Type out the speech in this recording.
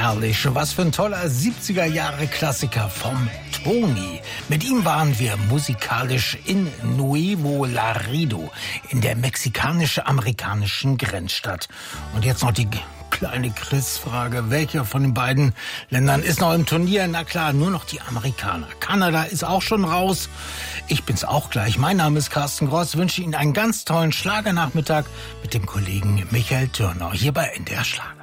herrlich. Was für ein toller 70er-Jahre-Klassiker vom Tony. Mit ihm waren wir musikalisch in Nuevo Laredo, in der mexikanisch-amerikanischen Grenzstadt. Und jetzt noch die kleine Chris-Frage. Welcher von den beiden Ländern ist noch im Turnier? Na klar, nur noch die Amerikaner. Kanada ist auch schon raus. Ich bin's auch gleich. Mein Name ist Carsten Gross. Wünsche Ihnen einen ganz tollen Schlagernachmittag mit dem Kollegen Michael Türner hier bei NDR Schlager.